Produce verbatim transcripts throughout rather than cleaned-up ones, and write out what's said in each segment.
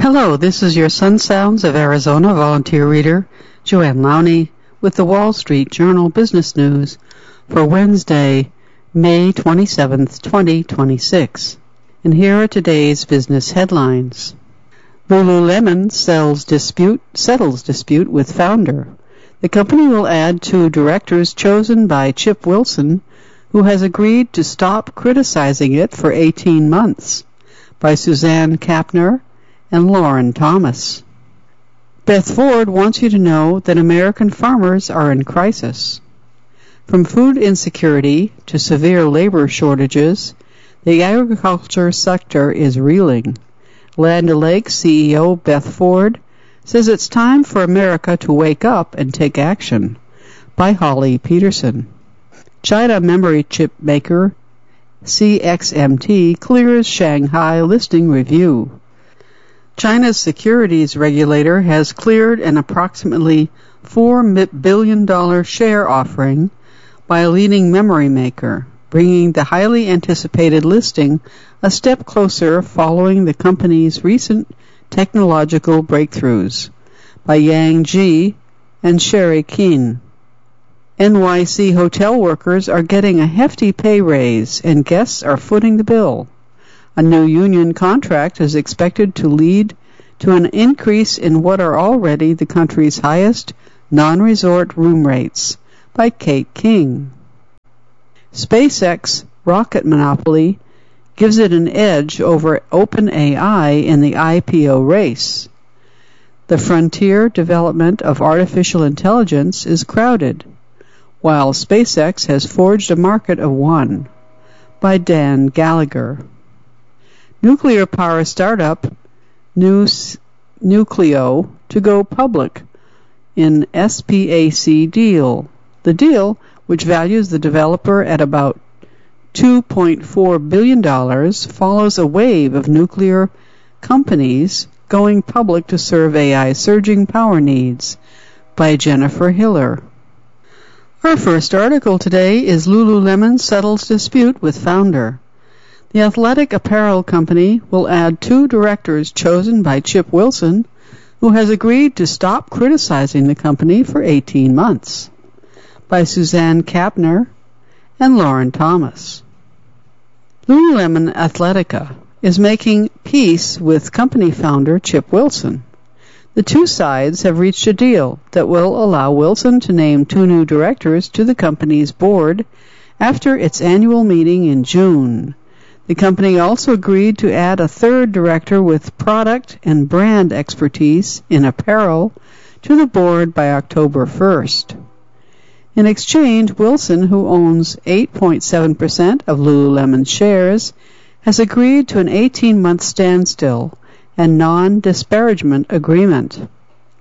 Hello, this is your Sun Sounds of Arizona volunteer reader, Joanne Lowney, with the Wall Street Journal Business News for Wednesday, May twenty-seventh, twenty twenty-six. And here are today's business headlines. Lululemon sells dispute, settles dispute with founder. The company will add two directors chosen by Chip Wilson, who has agreed to stop criticizing it for eighteen months, by Suzanne Kapner and Lauren Thomas. Beth Ford wants you to know that American farmers are in crisis. From food insecurity to severe labor shortages, the agriculture sector is reeling. Land O'Lakes C E O Beth Ford says it's time for America to wake up and take action, by Holly Peterson. China memory chip maker C X M T clears Shanghai listing review. China's securities regulator has cleared an approximately four billion dollars share offering by a leading memory maker, bringing the highly anticipated listing a step closer following the company's recent technological breakthroughs, by Yang Ji and Sherry Keen. N Y C hotel workers are getting a hefty pay raise, and guests are footing the bill. A new union contract is expected to lead to an increase in what are already the country's highest non-resort room rates, by Kate King. SpaceX rocket monopoly gives it an edge over OpenAI in the I P O race. The frontier development of artificial intelligence is crowded, while SpaceX has forged a market of one, by Dan Gallagher. Nuclear power startup Nucleo to go public in S P A C deal. The deal, which values the developer at about two point four billion dollars, follows a wave of nuclear companies going public to serve A I's surging power needs, by Jennifer Hiller. Our first article today is Lululemon settles dispute with founder. The athletic apparel company will add two directors chosen by Chip Wilson, who has agreed to stop criticizing the company for eighteen months, by Suzanne Kapner and Lauren Thomas. Lululemon Athletica is making peace with company founder Chip Wilson. The two sides have reached a deal that will allow Wilson to name two new directors to the company's board after its annual meeting in June. The company also agreed to add a third director with product and brand expertise in apparel to the board by October first. In exchange, Wilson, who owns eight point seven percent of Lululemon shares, has agreed to an eighteen-month standstill and non-disparagement agreement.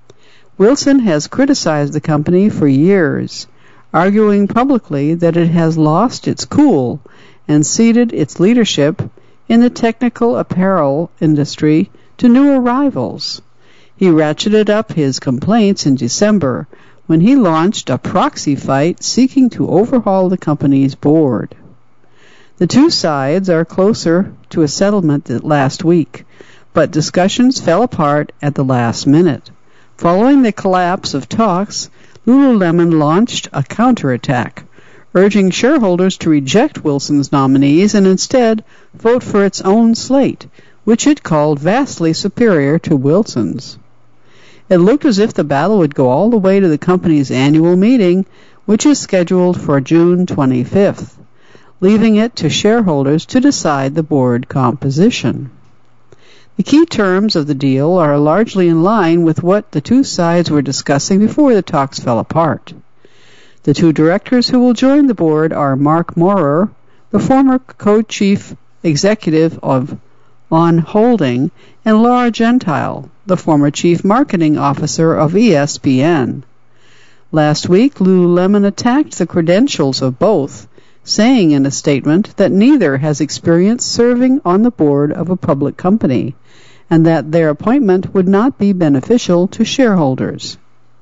Wilson has criticized the company for years, arguing publicly that it has lost its cool and ceded its leadership in the technical apparel industry to new arrivals. He ratcheted up his complaints in December when he launched a proxy fight seeking to overhaul the company's board. The two sides are closer to a settlement last week, but discussions fell apart at the last minute. Following the collapse of talks, Lululemon launched a counterattack, urging shareholders to reject Wilson's nominees and instead vote for its own slate, which it called vastly superior to Wilson's. It looked as if the battle would go all the way to the company's annual meeting, which is scheduled for June twenty-fifth, leaving it to shareholders to decide the board composition. The key terms of the deal are largely in line with what the two sides were discussing before the talks fell apart. The two directors who will join the board are Mark Maurer, the former co-chief executive of On Holding, and Laura Gentile, the former chief marketing officer of E S P N. Last week, Lululemon attacked the credentials of both, saying in a statement that neither has experience serving on the board of a public company, and that their appointment would not be beneficial to shareholders.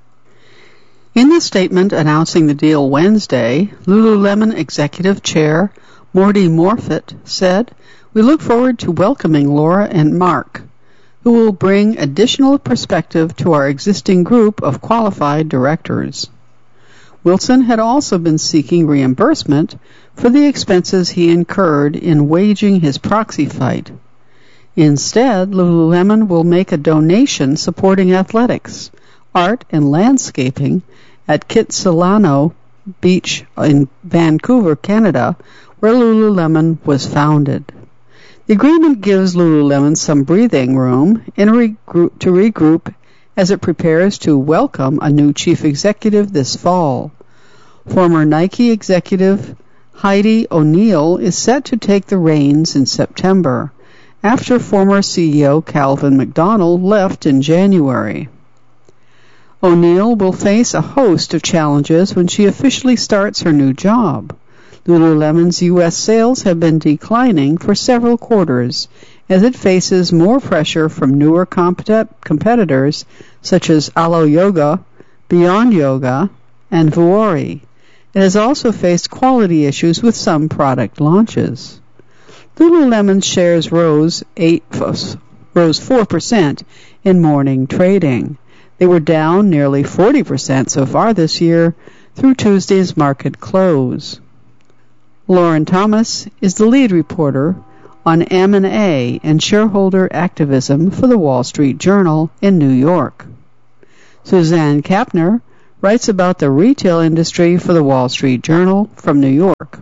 In the statement announcing the deal Wednesday, Lululemon Executive Chair Morty Morfitt said, "We look forward to welcoming Laura and Mark, who will bring additional perspective to our existing group of qualified directors. Wilson had also been seeking reimbursement for the expenses he incurred in waging his proxy fight. Instead, Lululemon will make a donation supporting athletics, art, and landscaping at Kitsilano Beach in Vancouver, Canada, where Lululemon was founded. The agreement gives Lululemon some breathing room in regroup, to regroup as it prepares to welcome a new chief executive this fall. Former Nike executive Heidi O'Neill is set to take the reins in September, after former C E O Calvin McDonald left in January. O'Neill will face a host of challenges when she officially starts her new job. Lululemon's U S sales have been declining for several quarters as it faces more pressure from newer compet- competitors such as Alo Yoga, Beyond Yoga, and Vuori. It has also faced quality issues with some product launches. Lululemon's shares rose eight rose four percent in morning trading. They were down nearly forty percent so far this year through Tuesday's market close. Lauren Thomas is the lead reporter on M and A and shareholder activism for the Wall Street Journal in New York. Suzanne Kapner writes about the retail industry for the Wall Street Journal from New York.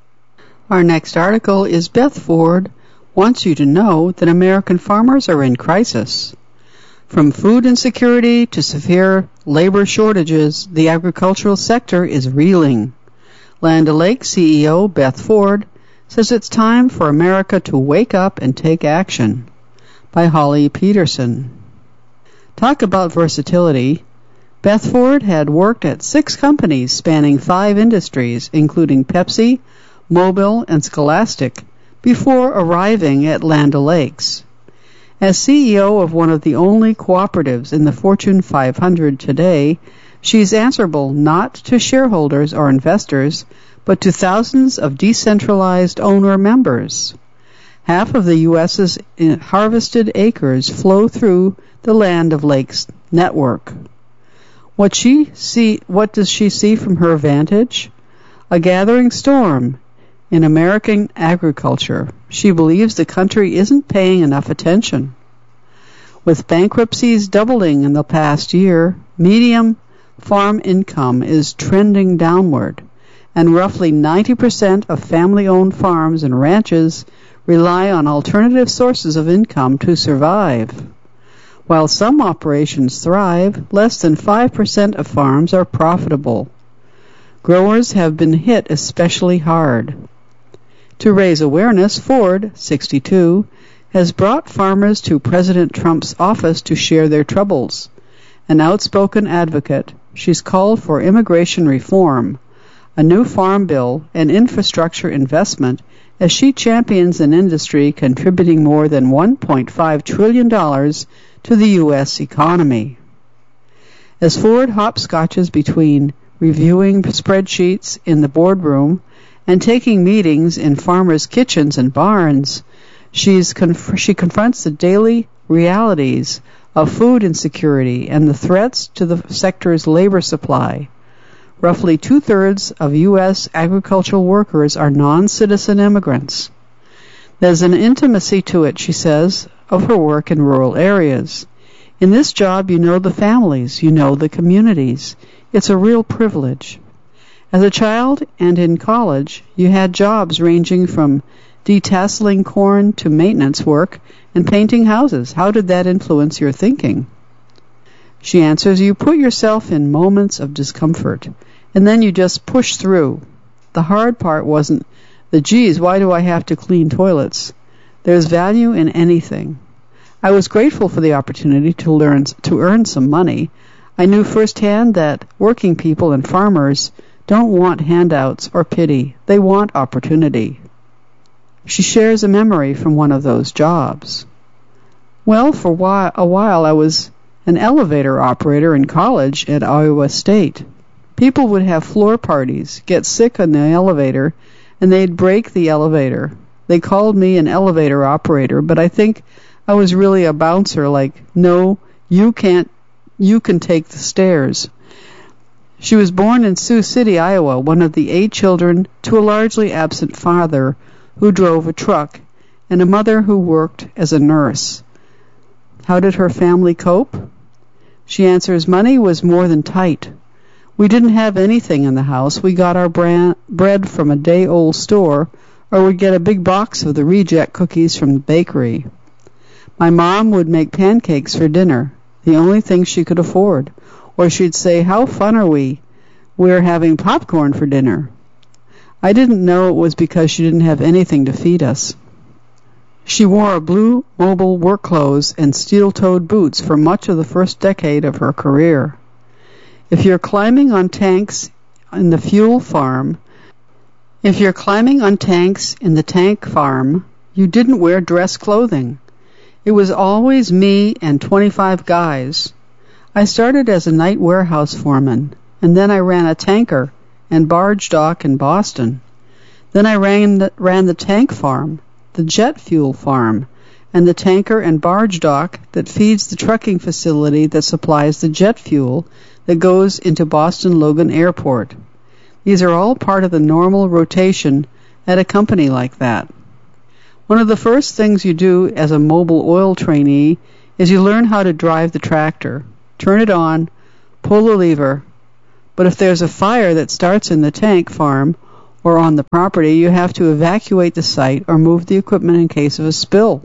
Our next article is Beth Ford wants you to know that American farmers are in crisis. From food insecurity to severe labor shortages, the agricultural sector is reeling. Land O'Lakes C E O Beth Ford says it's time for America to wake up and take action. By Holly Peterson. Talk about versatility. Beth Ford had worked at six companies spanning five industries, including Pepsi, Mobil, and Scholastic, before arriving at Land O'Lakes. As C E O of one of the only cooperatives in the Fortune five hundred today, she's answerable not to shareholders or investors, but to thousands of decentralized owner members. Half of the U S's harvested acres flow through the Land O'Lakes network. What she see, what does she see from her vantage? A gathering storm in American agriculture. She believes the country isn't paying enough attention. With bankruptcies doubling in the past year, median farm income is trending downward, and roughly ninety percent of family-owned farms and ranches rely on alternative sources of income to survive. While some operations thrive, less than five percent of farms are profitable. Growers have been hit especially hard. To raise awareness, Ford, sixty-two, has brought farmers to President Trump's office to share their troubles. An outspoken advocate, she's called for immigration reform, a new farm bill, and infrastructure investment as she champions an industry contributing more than one point five trillion dollars to the U S economy. As Ford hopscotches between reviewing spreadsheets in the boardroom and taking meetings in farmers' kitchens and barns, she's conf- she confronts the daily realities of food insecurity and the threats to the sector's labor supply. Roughly two-thirds of U S agricultural workers are non-citizen immigrants. There's an intimacy to it, she says, of her work in rural areas. In this job, you know the families, you know the communities. It's a real privilege. As a child and in college, you had jobs ranging from detasseling corn to maintenance work and painting houses. How did that influence your thinking? She answers, you put yourself in moments of discomfort, and then you just push through. The hard part wasn't the, geez, why do I have to clean toilets? There's value in anything. I was grateful for the opportunity to learn to earn some money. I knew firsthand that working people and farmers don't want handouts or pity. They want opportunity. She shares a memory from one of those jobs. Well, for a while I was an elevator operator in college at Iowa State. People would have floor parties, get sick on the elevator, and they'd break the elevator. They called me an elevator operator, but I think I was really a bouncer, like, no, you can't, you can take the stairs. She was born in Sioux City, Iowa, one of the eight children to a largely absent father who drove a truck and a mother who worked as a nurse. How did her family cope? She answers, money was more than tight. We didn't have anything in the house. We got our bran- bread from a day-old store, or we'd get a big box of the reject cookies from the bakery. My mom would make pancakes for dinner, the only thing she could afford. Or she'd say, how fun are we? We're having popcorn for dinner. I didn't know it was because she didn't have anything to feed us. She wore a blue mobile work clothes and steel-toed boots for much of the first decade of her career. If you're climbing on tanks in the fuel farm, if you're climbing on tanks in the tank farm, you didn't wear dress clothing. It was always me and twenty-five guys. I started as a night warehouse foreman, and then I ran a tanker and barge dock in Boston. Then I ran the, ran the tank farm, the jet fuel farm, and the tanker and barge dock that feeds the trucking facility that supplies the jet fuel that goes into Boston Logan Airport. These are all part of the normal rotation at a company like that. One of the first things you do as a mobile oil trainee is you learn how to drive the tractor. Turn it on, pull the lever. But if there's a fire that starts in the tank farm or on the property, you have to evacuate the site or move the equipment in case of a spill.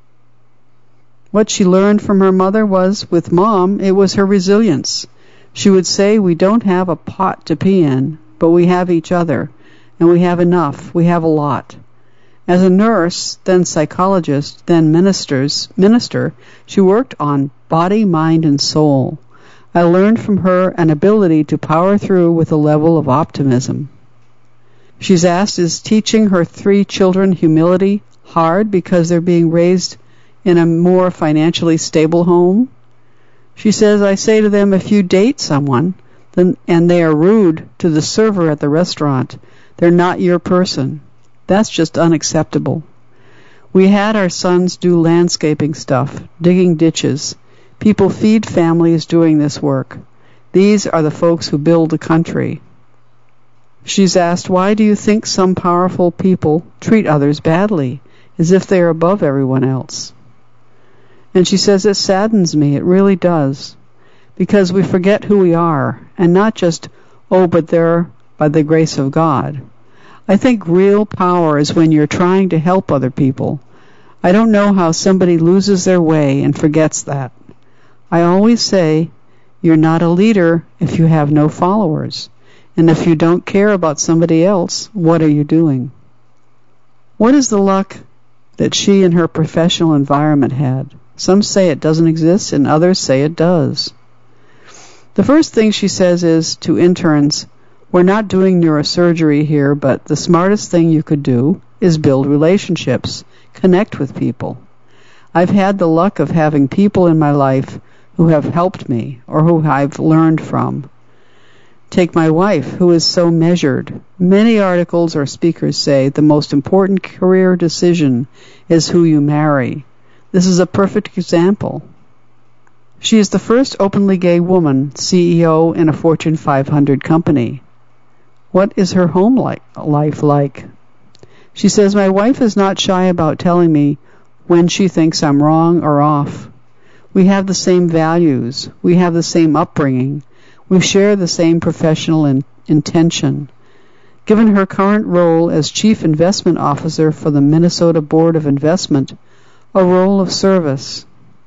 What she learned from her mother was, with Mom, it was her resilience. She would say, we don't have a pot to pee in, but we have each other, and we have enough, we have a lot. As a nurse, then psychologist, then ministers, minister, she worked on body, mind, and soul. I learned from her an ability to power through with a level of optimism. She's asked, is teaching her three children humility hard because they're being raised in a more financially stable home? She says, I say to them, if you date someone then, and they are rude to the server at the restaurant, they're not your person. That's just unacceptable. We had our sons do landscaping stuff, digging ditches. People feed families doing this work. These are the folks who build the country. She's asked, why do you think some powerful people treat others badly, as if they are above everyone else? And she says, it saddens me, it really does, because we forget who we are, and not just, oh, but they're by the grace of God. I think real power is when you're trying to help other people. I don't know how somebody loses their way and forgets that. I always say, you're not a leader if you have no followers. And if you don't care about somebody else, what are you doing? What is the luck that she and her professional environment had? Some say it doesn't exist, and others say it does. The first thing she says is to interns, we're not doing neurosurgery here, but the smartest thing you could do is build relationships, connect with people. I've had the luck of having people in my life who have helped me or who I've learned from. Take my wife, who is so measured. Many articles or speakers say the most important career decision is who you marry. This is a perfect example. She is the first openly gay woman C E O in a Fortune five hundred company. What is her home like, life like? She says, my wife is not shy about telling me when she thinks I'm wrong or off. We have the same values. We have the same upbringing. We share the same professional in, intention. Given her current role as Chief Investment Officer for the Minnesota Board of Investment, a role of service.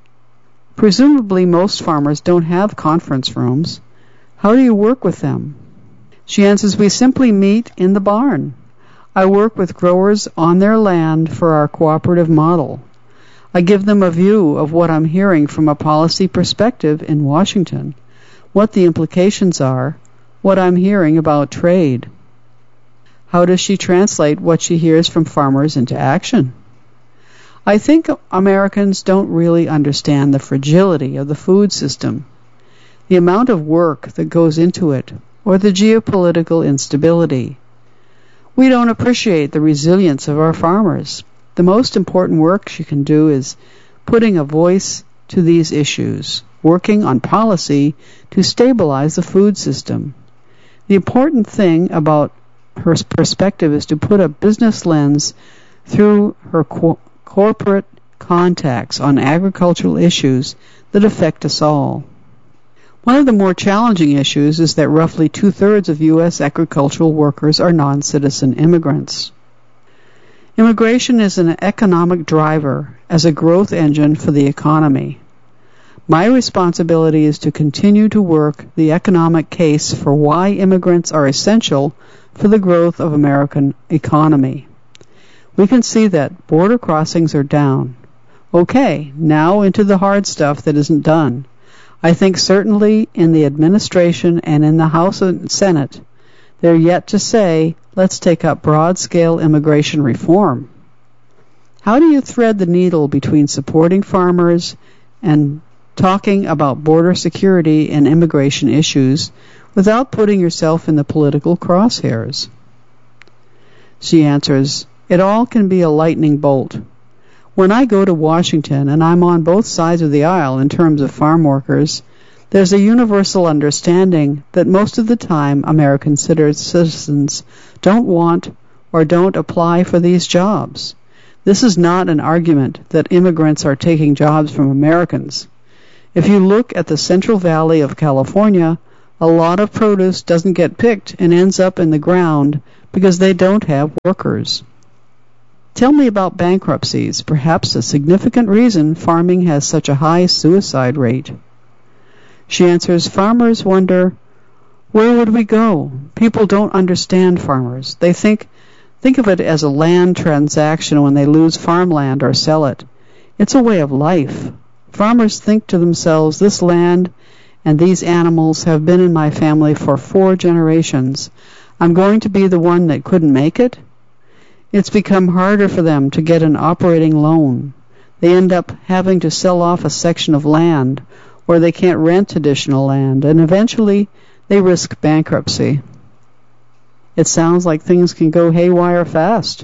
Presumably most farmers don't have conference rooms. How do you work with them? She answers, we simply meet in the barn. I work with growers on their land for our cooperative model. I give them a view of what I'm hearing from a policy perspective in Washington, what the implications are, what I'm hearing about trade. How does she translate what she hears from farmers into action? I think Americans don't really understand the fragility of the food system, the amount of work that goes into it, or the geopolitical instability. We don't appreciate the resilience of our farmers. The most important work she can do is putting a voice to these issues, working on policy to stabilize the food system. The important thing about her perspective is to put a business lens through her co- corporate contacts on agricultural issues that affect us all. One of the more challenging issues is that roughly two-thirds of U S agricultural workers are non-citizen immigrants. Immigration is an economic driver as a growth engine for the economy. My responsibility is to continue to work the economic case for why immigrants are essential for the growth of American economy. We can see that border crossings are down. Okay, now into the hard stuff that isn't done. I think certainly in the administration and in the House and Senate, they're yet to say, let's take up broad-scale immigration reform. How do you thread the needle between supporting farmers and talking about border security and immigration issues without putting yourself in the political crosshairs? She answers, it all can be a lightning bolt. When I go to Washington, and I'm on both sides of the aisle in terms of farm workers, there's a universal understanding that most of the time American citizens don't want or don't apply for these jobs. This is not an argument that immigrants are taking jobs from Americans. If you look at the Central Valley of California, a lot of produce doesn't get picked and ends up in the ground because they don't have workers. Tell me about bankruptcies, perhaps a significant reason farming has such a high suicide rate. She answers, farmers wonder, where would we go? People don't understand farmers. They think think of it as a land transaction when they lose farmland or sell it. It's a way of life. Farmers think to themselves, this land and these animals have been in my family for four generations. I'm going to be the one that couldn't make it? It's become harder for them to get an operating loan. They end up having to sell off a section of land, or they can't rent additional land, and eventually they risk bankruptcy. It sounds like things can go haywire fast.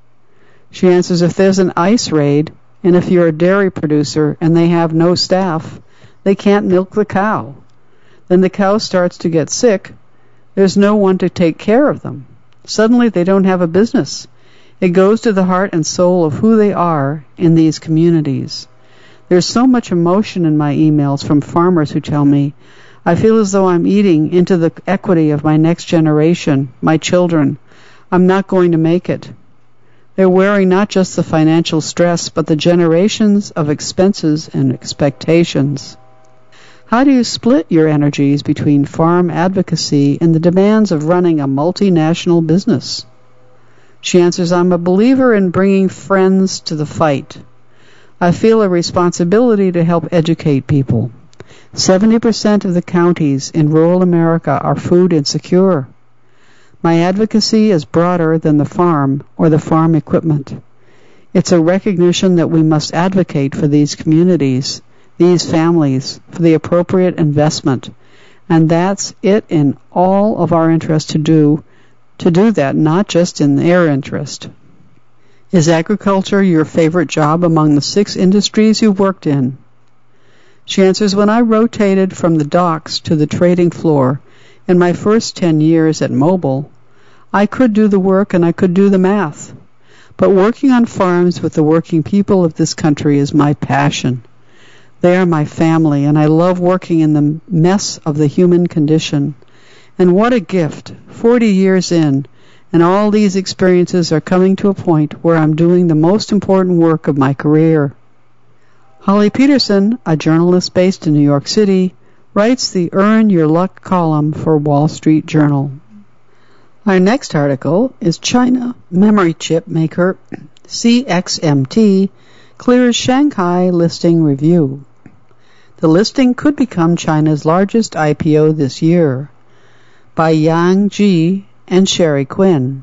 She answers, if there's an ice raid, and if you're a dairy producer and they have no staff, they can't milk the cow. Then the cow starts to get sick. There's no one to take care of them. Suddenly they don't have a business. It goes to the heart and soul of who they are in these communities. There's so much emotion in my emails from farmers who tell me, I feel as though I'm eating into the equity of my next generation, my children. I'm not going to make it. They're wearing not just the financial stress, but the generations of expenses and expectations. How do you split your energies between farm advocacy and the demands of running a multinational business? She answers, I'm a believer in bringing friends to the fight. I feel a responsibility to help educate people. seventy percent of the counties in rural America are food insecure. My advocacy is broader than the farm or the farm equipment. It's a recognition that we must advocate for these communities, these families, for the appropriate investment. And that's it in all of our interest to do, to do that, not just in their interest. Is agriculture your favorite job among the six industries you've worked in? She answers, when I rotated from the docks to the trading floor in my first ten years at Mobil, I could do the work and I could do the math. But working on farms with the working people of this country is my passion. They are my family, and I love working in the mess of the human condition. And what a gift, forty years in, and all these experiences are coming to a point where I'm doing the most important work of my career. Holly Peterson, a journalist based in New York City, writes the Earn Your Luck column for Wall Street Journal. Our next article is China memory chip maker C X M T clears Shanghai listing review. The listing could become China's largest I P O this year, by Yang Ji and Sherry Quinn.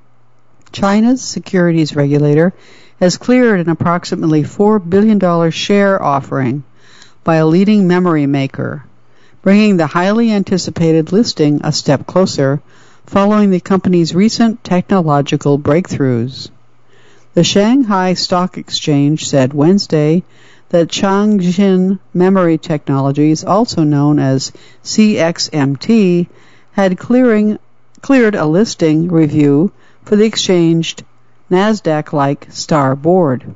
China's securities regulator has cleared an approximately four billion dollars share offering by a leading memory maker, bringing the highly anticipated listing a step closer following the company's recent technological breakthroughs. The Shanghai Stock Exchange said Wednesday that Changxin Memory Technologies, also known as C X M T, had clearing, cleared a listing review for the exchanged NASDAQ-like Star Board.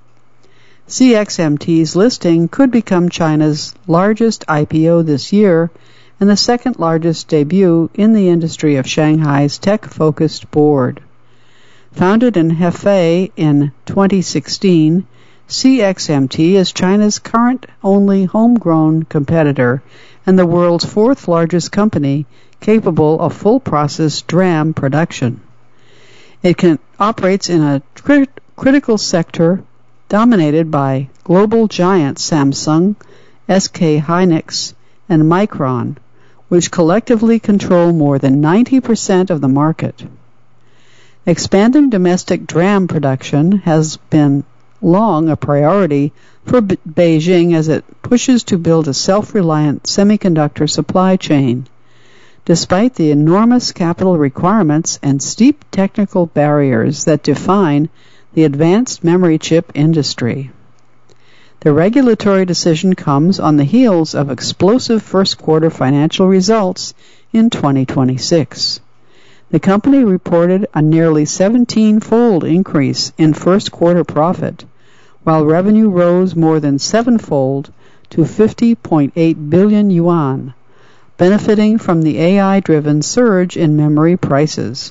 C X M T's listing could become China's largest I P O this year and the second largest debut in the industry of Shanghai's tech-focused board. Founded in Hefei in twenty sixteen, C X M T is China's current only homegrown competitor and the world's fourth largest company capable of full-process DRAM production. It can, operates in a crit- critical sector dominated by global giants Samsung, S K Hynix, and Micron, which collectively control more than ninety percent of the market. Expanding domestic DRAM production has been long a priority for Be- Beijing as it pushes to build a self-reliant semiconductor supply chain. Despite the enormous capital requirements and steep technical barriers that define the advanced memory chip industry. The regulatory decision comes on the heels of explosive first-quarter financial results in twenty twenty-six. The company reported a nearly seventeen-fold increase in first-quarter profit, while revenue rose more than sevenfold to fifty point eight billion yuan, benefiting from the A I-driven surge in memory prices.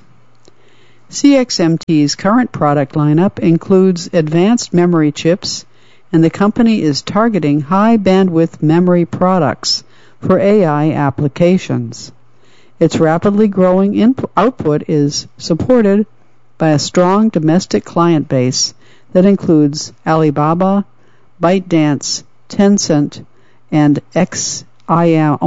C X M T's current product lineup includes advanced memory chips, and the company is targeting high-bandwidth memory products for A I applications. Its rapidly growing input output is supported by a strong domestic client base that includes Alibaba, ByteDance, Tencent, and X I A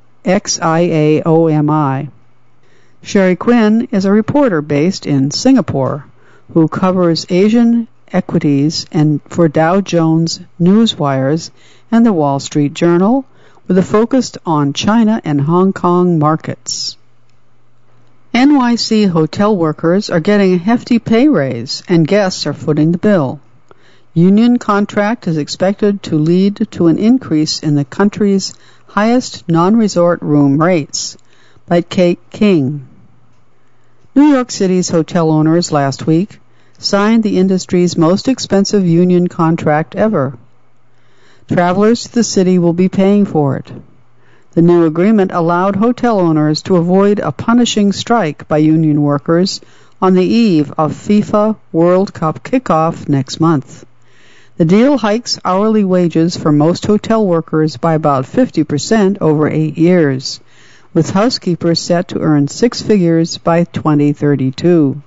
O M I. Sherry Quinn is a reporter based in Singapore who covers Asian equities and for Dow Jones Newswires and the Wall Street Journal, with a focus on China and Hong Kong markets. N Y C hotel workers are getting a hefty pay raise, and guests are footing the bill. Union contract is expected to lead to an increase in the country's highest non-resort room rates, by Kate King. New York City's hotel owners last week signed the industry's most expensive union contract ever. Travelers to the city will be paying for it. The new agreement allowed hotel owners to avoid a punishing strike by union workers on the eve of FIFA World Cup kickoff next month. The deal hikes hourly wages for most hotel workers by about fifty percent over eight years, with housekeepers set to earn six figures by twenty thirty-two.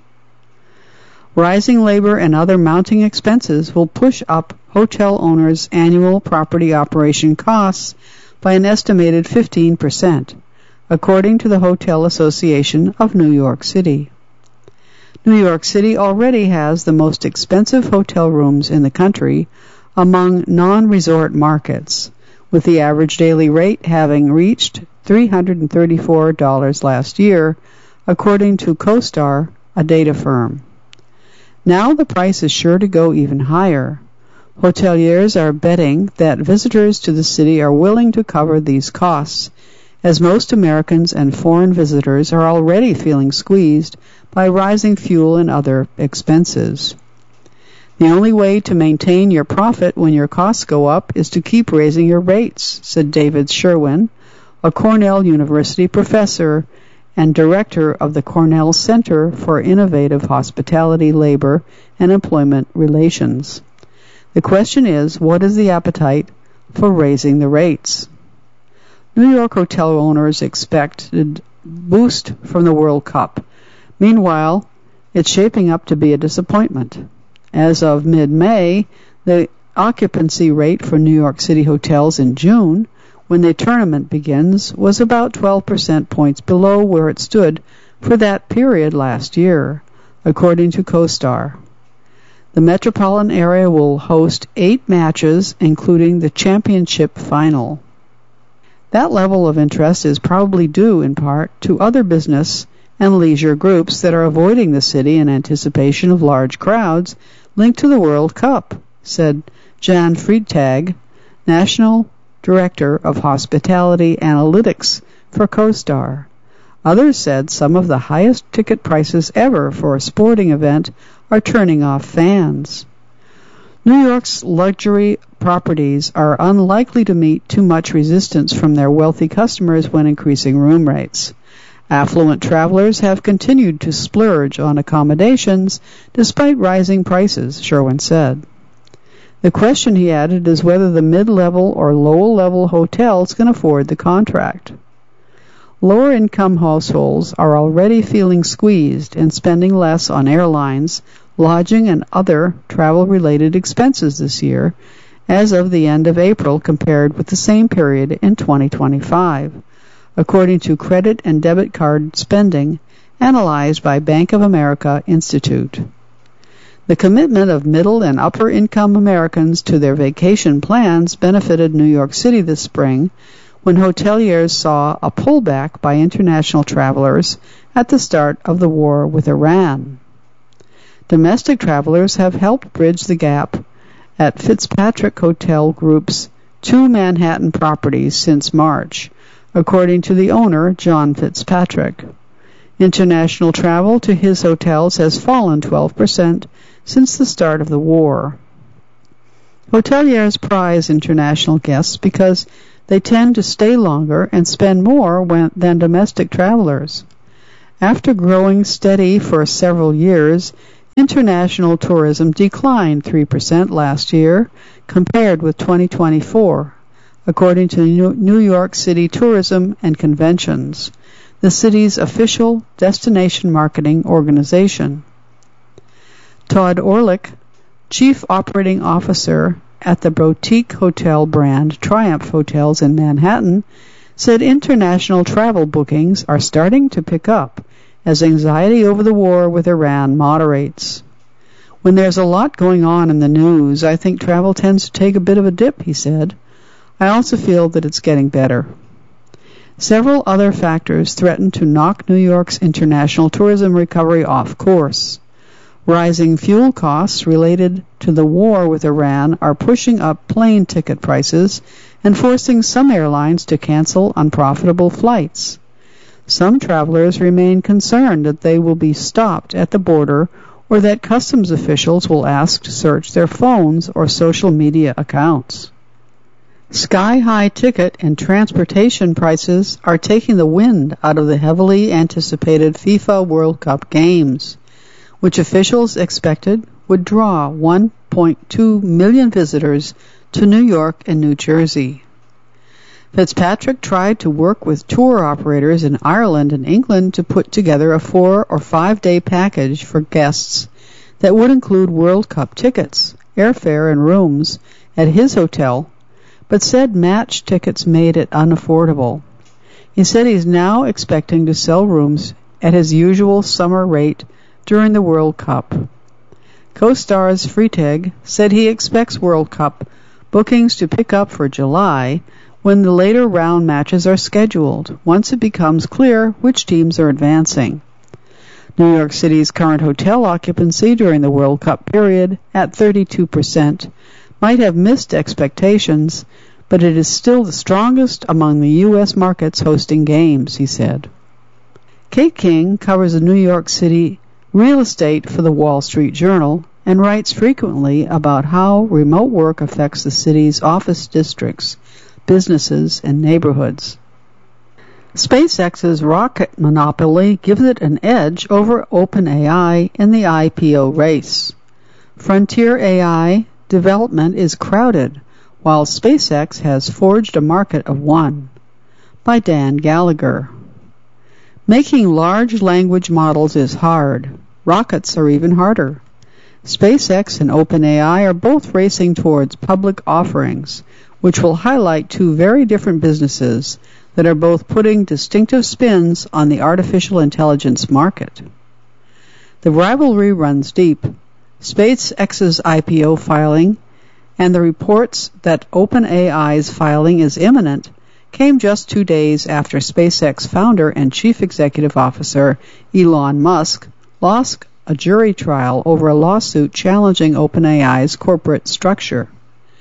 Rising labor and other mounting expenses will push up hotel owners' annual property operation costs by an estimated fifteen percent, according to the Hotel Association of New York City. New York City already has the most expensive hotel rooms in the country among non-resort markets, with the average daily rate having reached three hundred thirty-four dollars last year, according to CoStar, a data firm. Now the price is sure to go even higher. Hoteliers are betting that visitors to the city are willing to cover these costs, as most Americans and foreign visitors are already feeling squeezed by rising fuel and other expenses. The only way to maintain your profit when your costs go up is to keep raising your rates, said David Sherwin, a Cornell University professor and director of the Cornell Center for Innovative Hospitality, Labor, and Employment Relations. The question is, what is the appetite for raising the rates? New York hotel owners expected boost from the World Cup. Meanwhile, it's shaping up to be a disappointment. As of mid-May, the occupancy rate for New York City hotels in June, when the tournament begins, was about twelve percent points below where it stood for that period last year, according to CoStar. The metropolitan area will host eight matches, including the championship final. That level of interest is probably due in part to other business and leisure groups that are avoiding the city in anticipation of large crowds linked to the World Cup, said Jan Freitag, National Director of Hospitality Analytics for CoStar. Others said some of the highest ticket prices ever for a sporting event are turning off fans. New York's luxury properties are unlikely to meet too much resistance from their wealthy customers when increasing room rates. Affluent travelers have continued to splurge on accommodations despite rising prices, Sherwin said. The question, he added, is whether the mid-level or low-level hotels can afford the contract. Lower-income households are already feeling squeezed and spending less on airlines, lodging, and other travel-related expenses this year as of the end of April compared with the same period in twenty twenty-five, according to credit and debit card spending analyzed by Bank of America Institute. The commitment of middle and upper-income Americans to their vacation plans benefited New York City this spring when hoteliers saw a pullback by international travelers at the start of the war with Iran. Domestic travelers have helped bridge the gap at Fitzpatrick Hotel Group's two Manhattan properties since March, according to the owner, John Fitzpatrick. International travel to his hotels has fallen twelve percent since the start of the war. Hoteliers prize international guests because they tend to stay longer and spend more when, than domestic travelers. After growing steady for several years, international tourism declined three percent last year compared with twenty twenty-four, according to New York City Tourism and Conventions, the city's official destination marketing organization. Todd Orlick, Chief Operating Officer at the boutique hotel brand Triumph Hotels in Manhattan, said international travel bookings are starting to pick up as anxiety over the war with Iran moderates. When there's a lot going on in the news, I think travel tends to take a bit of a dip, he said. I also feel that it's getting better. Several other factors threaten to knock New York's international tourism recovery off course. Rising fuel costs related to the war with Iran are pushing up plane ticket prices and forcing some airlines to cancel unprofitable flights. Some travelers remain concerned that they will be stopped at the border or that customs officials will ask to search their phones or social media accounts. Sky-high ticket and transportation prices are taking the wind out of the heavily anticipated FIFA World Cup games, which officials expected would draw one point two million visitors to New York and New Jersey. Fitzpatrick tried to work with tour operators in Ireland and England to put together a four- or five-day package for guests that would include World Cup tickets, airfare, and rooms at his hotel, but said match tickets made it unaffordable. He said he's now expecting to sell rooms at his usual summer rate during the World Cup. CoStar's Freitag said he expects World Cup bookings to pick up for July when the later round matches are scheduled, once it becomes clear which teams are advancing. New York City's current hotel occupancy during the World Cup period, at thirty-two percent, might have missed expectations, but it is still the strongest among the U S markets hosting games, he said. Kate King covers the New York City real estate for the Wall Street Journal and writes frequently about how remote work affects the city's office districts, businesses, and neighborhoods. SpaceX's rocket monopoly gives it an edge over OpenAI in the I P O race. Frontier A I development is crowded, while SpaceX has forged a market of one. By Dan Gallagher. Making large language models is hard. Rockets are even harder. SpaceX and OpenAI are both racing towards public offerings, which will highlight two very different businesses that are both putting distinctive spins on the artificial intelligence market. The rivalry runs deep. SpaceX's I P O filing and the reports that OpenAI's filing is imminent came just two days after SpaceX founder and chief executive officer Elon Musk lost a jury trial over a lawsuit challenging OpenAI's corporate structure.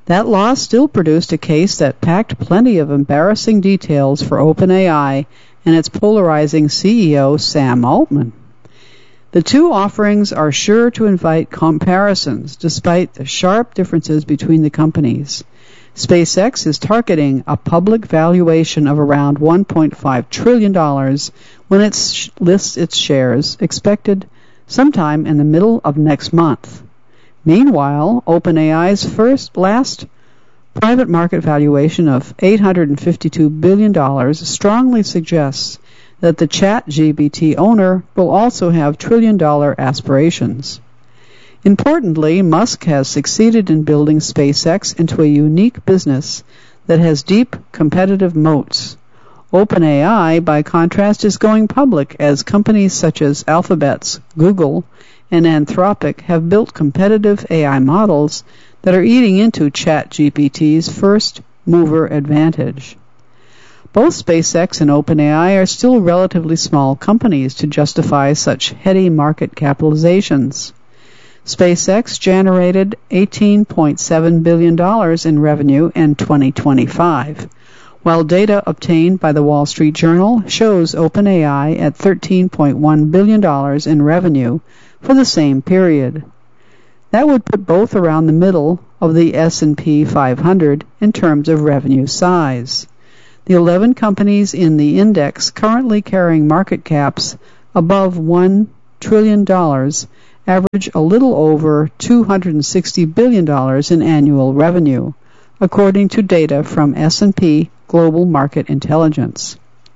That loss still produced a case that packed plenty of embarrassing details for OpenAI and its polarizing C E O, Sam Altman. The two offerings are sure to invite comparisons, despite the sharp differences between the companies. SpaceX is targeting a public valuation of around one point five trillion dollars when it sh- lists its shares, expected sometime in the middle of next month. Meanwhile, OpenAI's first last private market valuation of eight hundred fifty-two billion dollars strongly suggests that the ChatGPT owner will also have trillion-dollar aspirations. Importantly, Musk has succeeded in building SpaceX into a unique business that has deep competitive moats. OpenAI, by contrast, is going public as companies such as Alphabet's Google and Anthropic have built competitive A I models that are eating into ChatGPT's first-mover advantage. Both SpaceX and OpenAI are still relatively small companies to justify such heady market capitalizations. SpaceX generated eighteen point seven billion dollars in revenue in twenty twenty-five, while data obtained by the Wall Street Journal shows OpenAI at thirteen point one billion dollars in revenue for the same period. That would put both around the middle of the S and P five hundred in terms of revenue size. The eleven companies in the index currently carrying market caps above one trillion dollars average a little over two hundred sixty billion dollars in annual revenue, according to data from S and P Global Market Intelligence.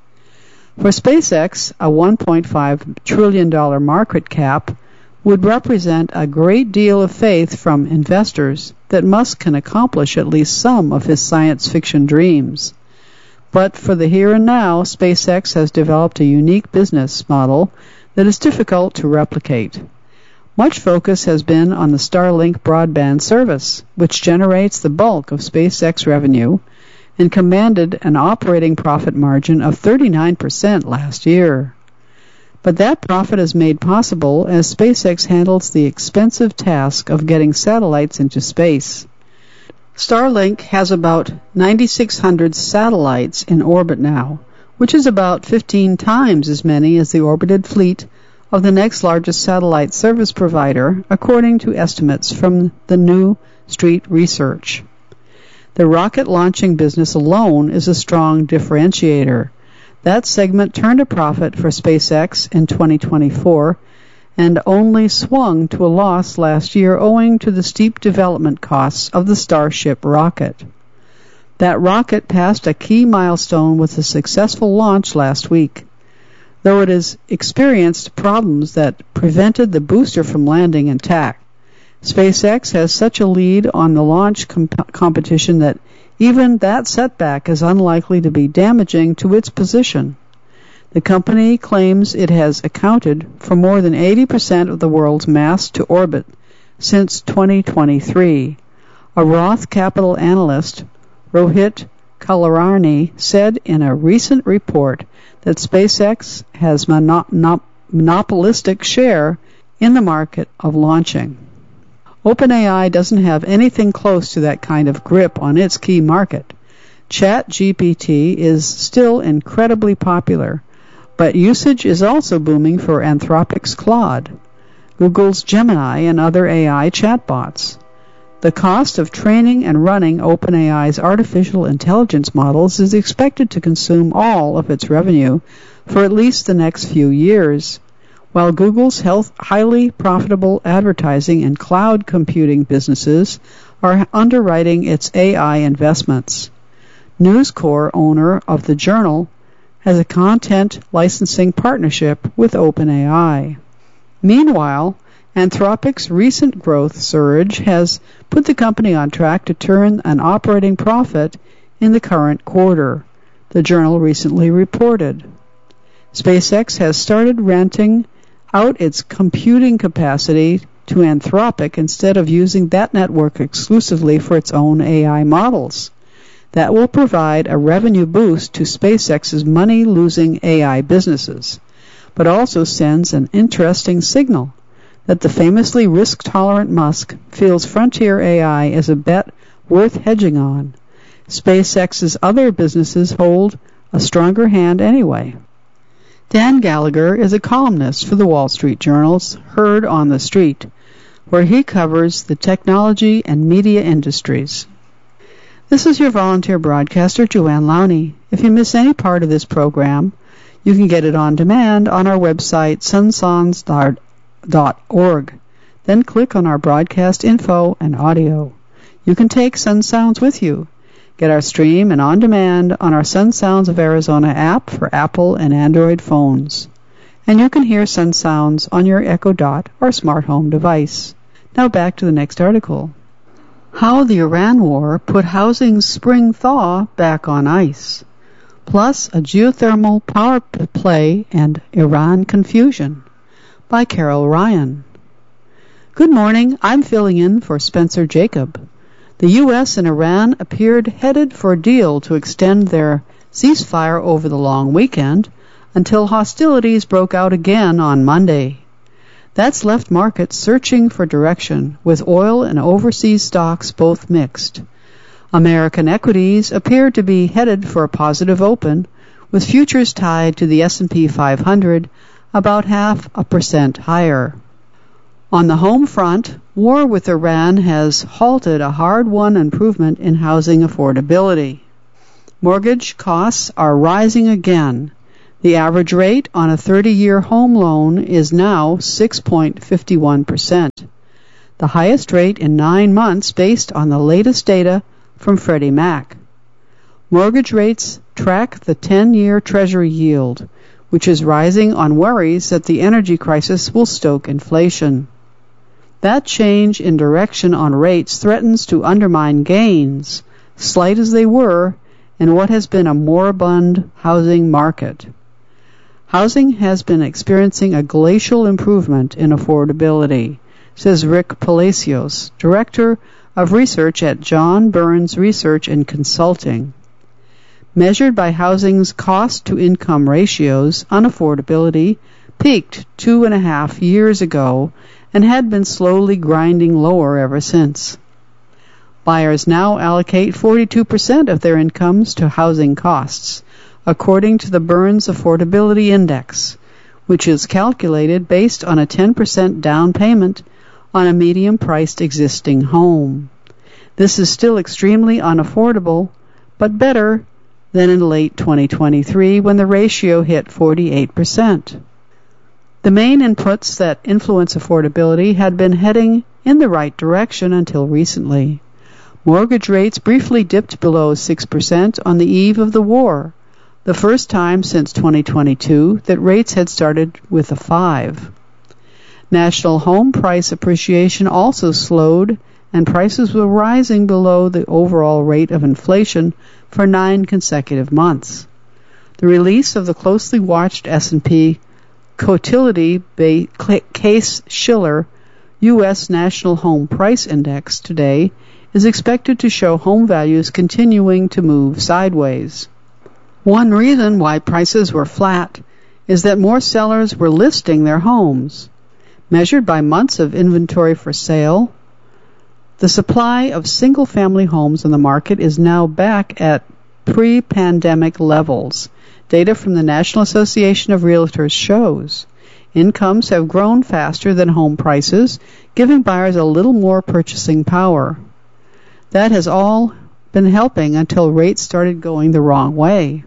For SpaceX, a one point five trillion dollars market cap would represent a great deal of faith from investors that Musk can accomplish at least some of his science fiction dreams. But for the here and now, SpaceX has developed a unique business model that is difficult to replicate. Much focus has been on the Starlink broadband service, which generates the bulk of SpaceX revenue and commanded an operating profit margin of thirty-nine percent last year. But that profit is made possible as SpaceX handles the expensive task of getting satellites into space. Starlink has about nine thousand six hundred satellites in orbit now, which is about fifteen times as many as the orbited fleet of the next largest satellite service provider, according to estimates from the New Street Research. The rocket launching business alone is a strong differentiator. That segment turned a profit for SpaceX in twenty twenty-four and only swung to a loss last year owing to the steep development costs of the Starship rocket. That rocket passed a key milestone with a successful launch last week, though it has experienced problems that prevented the booster from landing intact. SpaceX has such a lead on the launch comp- competition that even that setback is unlikely to be damaging to its position. The company claims it has accounted for more than eighty percent of the world's mass to orbit since twenty twenty-three. A Roth Capital analyst, Rohit Kulkarni, said in a recent report that SpaceX has monop- monopolistic share in the market of launching. OpenAI doesn't have anything close to that kind of grip on its key market. ChatGPT is still incredibly popular, but usage is also booming for Anthropic's Claude, Google's Gemini, and other A I chatbots. The cost of training and running OpenAI's artificial intelligence models is expected to consume all of its revenue for at least the next few years, while Google's health, highly profitable advertising and cloud computing businesses are underwriting its A I investments. News Corp, owner of the Journal, has a content licensing partnership with OpenAI. Meanwhile, Anthropic's recent growth surge has put the company on track to turn an operating profit in the current quarter, the Journal recently reported. SpaceX has started renting out its computing capacity to Anthropic instead of using that network exclusively for its own A I models. That will provide a revenue boost to SpaceX's money-losing A I businesses, but also sends an interesting signal that the famously risk-tolerant Musk feels frontier A I is a bet worth hedging on. SpaceX's other businesses hold a stronger hand anyway. Dan Gallagher is a columnist for the Wall Street Journal's Heard on the Street, where he covers the technology and media industries. This is your volunteer broadcaster, Joanne Lowney. If you miss any part of this program, you can get it on demand on our website, sunsons dot org. Then click on our broadcast info and audio. You can take Sun Sounds with you. Get our stream and on demand on our Sun Sounds of Arizona app for Apple and Android phones. And you can hear Sun Sounds on your Echo Dot or smart home device. Now back to the next article. How the Iran war put housing's spring thaw back on ice. Plus a geothermal power play and Iran confusion. By Carol Ryan. Good morning. I'm filling in for Spencer Jacob. The U S and Iran appeared headed for a deal to extend their ceasefire over the long weekend until hostilities broke out again on Monday. That's left markets searching for direction, with oil and overseas stocks both mixed. American equities appear to be headed for a positive open, with futures tied to the S and P five hundred about half a percent higher. On the home front, war with Iran has halted a hard-won improvement in housing affordability. Mortgage costs are rising again. The average rate on a thirty-year home loan is now six point five one percent, the highest rate in nine months based on the latest data from Freddie Mac. Mortgage rates track the ten-year Treasury yield, which is rising on worries that the energy crisis will stoke inflation. That change in direction on rates threatens to undermine gains, slight as they were, in what has been a moribund housing market. Housing has been experiencing a glacial improvement in affordability, says Rick Palacios, Director of Research at John Burns Research and Consulting. Measured by housing's cost-to-income ratios, unaffordability peaked two and a half years ago and had been slowly grinding lower ever since. Buyers now allocate forty-two percent of their incomes to housing costs, according to the Burns Affordability Index, which is calculated based on a ten percent down payment on a medium-priced existing home. This is still extremely unaffordable, but better than in late twenty twenty-three when the ratio hit forty-eight percent. The main inputs that influence affordability had been heading in the right direction until recently. Mortgage rates briefly dipped below six percent on the eve of the war, the first time since twenty twenty-two that rates had started with a five. National home price appreciation also slowed, and prices were rising below the overall rate of inflation for nine consecutive months. The release of the closely watched S and P Cotility Case-Shiller U S National Home Price Index today is expected to show home values continuing to move sideways. One reason why prices were flat is that more sellers were listing their homes. Measured by months of inventory for sale, the supply of single-family homes on the market is now back at pre-pandemic levels. Data from the National Association of Realtors shows incomes have grown faster than home prices, giving buyers a little more purchasing power. That has all been helping until rates started going the wrong way.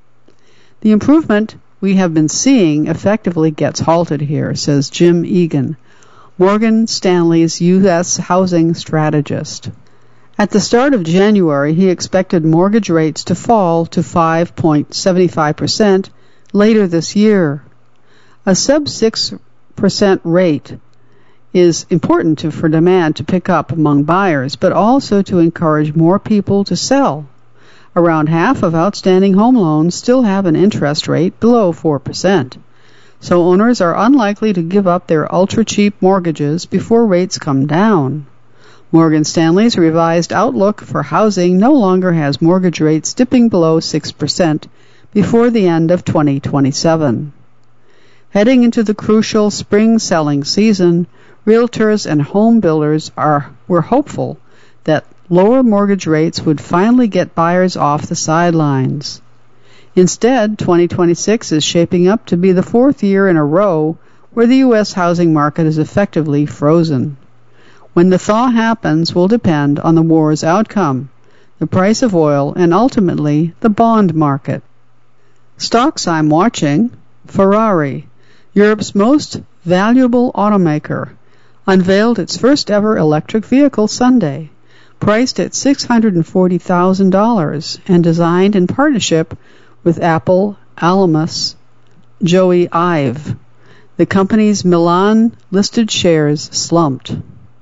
The improvement we have been seeing effectively gets halted here, says Jim Egan, Morgan Stanley's U S housing strategist. At the start of January, he expected mortgage rates to fall to five point seven five percent later this year. A sub six percent rate is important to, for demand to pick up among buyers, but also to encourage more people to sell. Around half of outstanding home loans still have an interest rate below four percent. So owners are unlikely to give up their ultra-cheap mortgages before rates come down. Morgan Stanley's revised outlook for housing no longer has mortgage rates dipping below six percent before the end of twenty twenty-seven. Heading into the crucial spring selling season, realtors and home builders are were hopeful that lower mortgage rates would finally get buyers off the sidelines. Instead, twenty twenty-six is shaping up to be the fourth year in a row where the U S housing market is effectively frozen. When the thaw happens will depend on the war's outcome, the price of oil, and ultimately the bond market. Stocks I'm watching: Ferrari, Europe's most valuable automaker, unveiled its first ever electric vehicle Sunday, priced at six hundred forty thousand dollars and designed in partnership with Apple alumnus Jony Ive. The company's Milan-listed shares slumped.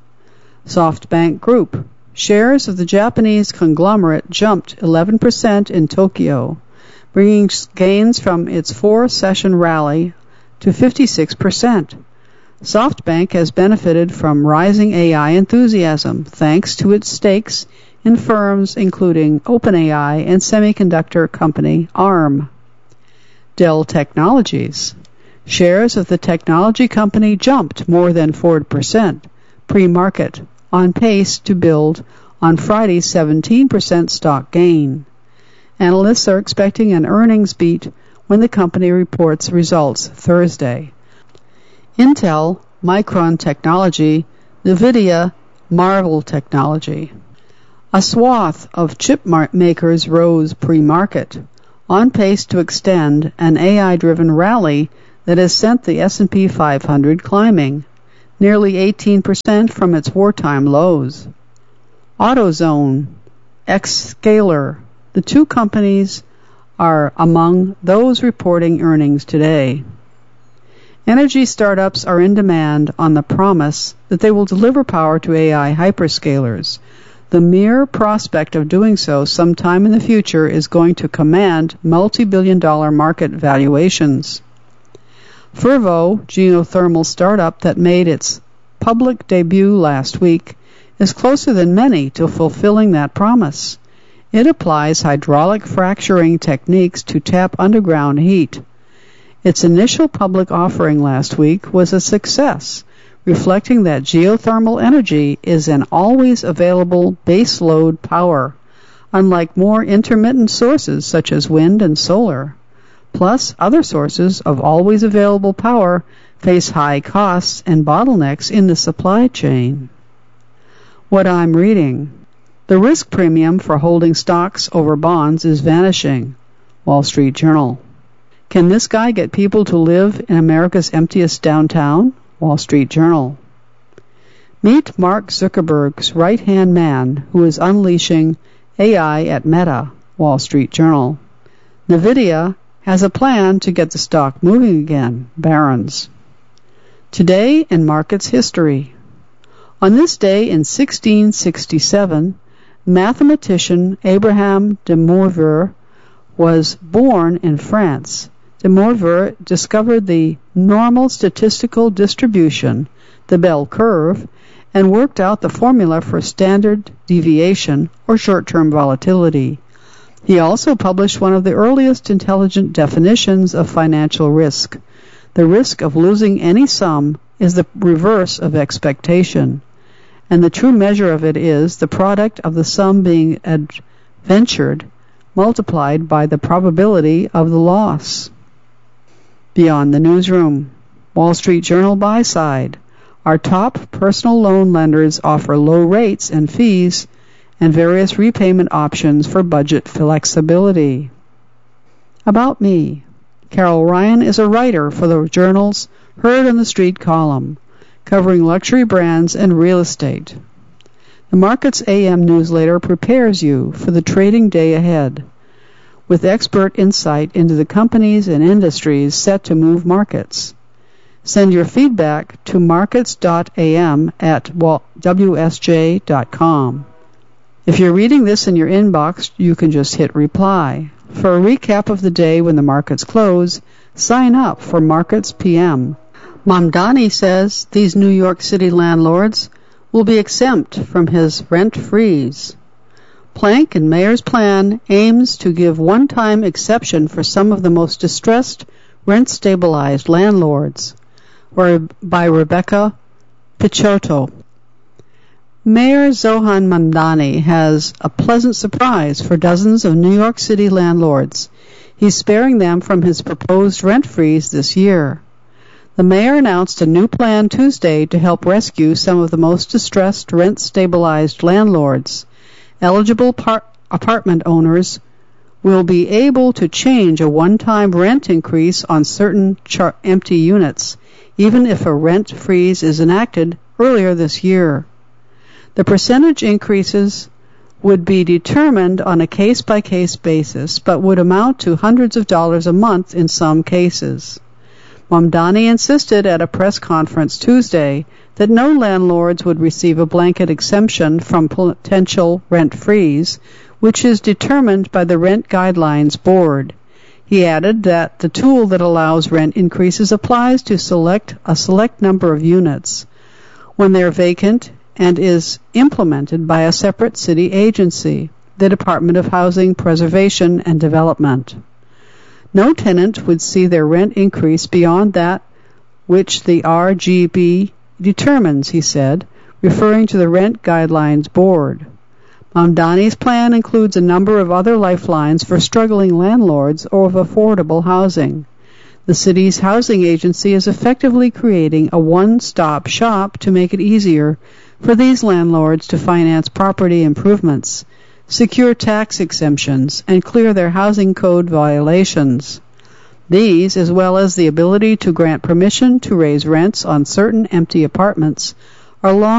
SoftBank Group, shares of the Japanese conglomerate jumped eleven percent in Tokyo, bringing gains from its four-session rally to fifty-six percent. SoftBank has benefited from rising A I enthusiasm thanks to its stakes in firms including OpenAI and semiconductor company ARM. Dell Technologies, shares of the technology company jumped more than four percent pre-market, on pace to build on Friday's seventeen percent stock gain. Analysts are expecting an earnings beat when the company reports results Thursday. Intel, Micron Technology, NVIDIA, Marvell Technology. A swath of chip makers rose pre-market, on pace to extend an A I-driven rally that has sent the S and P five hundred climbing, nearly eighteen percent from its wartime lows. AutoZone, Xscaler, the two companies are among those reporting earnings today. Energy startups are in demand on the promise that they will deliver power to A I hyperscalers. The mere prospect of doing so sometime in the future is going to command multi-billion dollar market valuations. Fervo, geothermal startup that made its public debut last week, is closer than many to fulfilling that promise. It applies hydraulic fracturing techniques to tap underground heat. Its initial public offering last week was a success, reflecting that geothermal energy is an always available baseload power, unlike more intermittent sources such as wind and solar. Plus, other sources of always available power face high costs and bottlenecks in the supply chain. What I'm reading: the risk premium for holding stocks over bonds is vanishing. Wall Street Journal. Can this guy get people to live in America's emptiest downtown? Wall Street Journal. Meet Mark Zuckerberg's right-hand man who is unleashing A I at Meta. Wall Street Journal. NVIDIA has a plan to get the stock moving again. Barron's. Today in markets history. On this day in sixteen sixty-seven, mathematician Abraham de Moivre was born in France. De Moivre discovered the normal statistical distribution, the bell curve, and worked out the formula for standard deviation or short-term volatility. He also published one of the earliest intelligent definitions of financial risk. The risk of losing any sum is the reverse of expectation, and the true measure of it is the product of the sum being adventured multiplied by the probability of the loss. Beyond the newsroom. Wall Street Journal buy side. Our top personal loan lenders offer low rates and fees and various repayment options for budget flexibility. About me. Carol Ryan is a writer for the journal's Heard on the Street column, covering luxury brands and real estate. The Markets A M newsletter prepares you for the trading day ahead, with expert insight into the companies and industries set to move markets. Send your feedback to markets dot a m at w s j dot com. If you're reading this in your inbox, you can just hit reply. For a recap of the day when the markets close, sign up for Markets P M. Mamdani says these New York City landlords will be exempt from his rent freeze. Plank and Mayor's plan aims to give one-time exception for some of the most distressed rent-stabilized landlords. Or by Rebecca Pichotto. Mayor Zohan Mamdani has a pleasant surprise for dozens of New York City landlords. He's sparing them from his proposed rent freeze this year. The mayor announced a new plan Tuesday to help rescue some of the most distressed rent-stabilized landlords. Eligible par- apartment owners will be able to change a one-time rent increase on certain char- empty units, even if a rent freeze is enacted earlier this year. The percentage increases would be determined on a case-by-case basis, but would amount to hundreds of dollars a month in some cases. Mamdani insisted at a press conference Tuesday that no landlords would receive a blanket exemption from potential rent freeze, which is determined by the Rent Guidelines Board. He added that the tool that allows rent increases applies to select a select number of units when they are vacant and is implemented by a separate city agency, the Department of Housing Preservation and Development. No tenant would see their rent increase beyond that which the R G B determines, he said, referring to the Rent Guidelines Board. Mamdani's plan includes a number of other lifelines for struggling landlords of affordable housing. The city's housing agency is effectively creating a one-stop shop to make it easier for these landlords to finance property improvements, secure tax exemptions, and clear their housing code violations. These, as well as the ability to grant permission to raise rents on certain empty apartments, are long